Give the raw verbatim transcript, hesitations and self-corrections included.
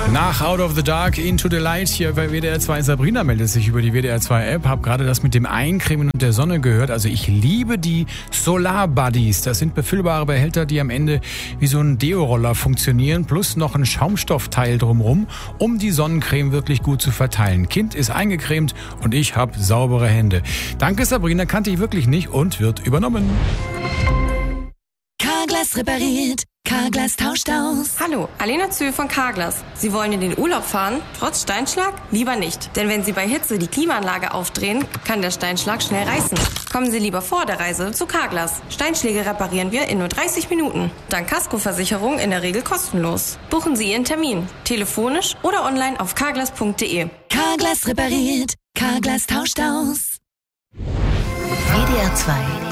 Nach Out of the Dark, Into the Light hier bei W D R zwei. Sabrina meldet sich über die W D R zwei App. Hab gerade das mit dem Eincremen und der Sonne gehört. Also ich liebe die Solar Buddies. Das sind befüllbare Behälter, die am Ende wie so ein Deo-Roller funktionieren. Plus noch ein Schaumstoffteil drumrum, um die Sonnencreme wirklich gut zu verteilen. Kind ist eingecremt und ich habe saubere Hände. Danke Sabrina, kannte ich wirklich nicht und wird übernommen. Carglass repariert. Carglass tauscht aus. Hallo, Alena Zühl von Carglass. Sie wollen in den Urlaub fahren, trotz Steinschlag? Lieber nicht. Denn wenn Sie bei Hitze die Klimaanlage aufdrehen, kann der Steinschlag schnell reißen. Kommen Sie lieber vor der Reise zu Carglass. Steinschläge reparieren wir in nur dreißig Minuten. Dank Kaskoversicherung in der Regel kostenlos. Buchen Sie Ihren Termin. Telefonisch oder online auf carglass punkt de. Carglass repariert. Carglass tauscht aus. W D R zwei